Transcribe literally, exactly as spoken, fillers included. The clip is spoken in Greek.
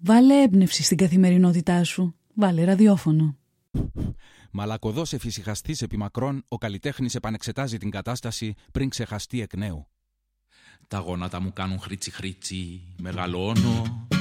Βάλε έμπνευση στην καθημερινότητά σου. Βάλε ραδιόφωνο. Μαλακωδός εφησυχαστής επί μακρόν, ο καλλιτέχνης επανεξετάζει την κατάσταση πριν ξεχαστεί εκ νέου. Τα γόνατα μου κάνουν χρήτσι χρήτσι, μεγαλώνω,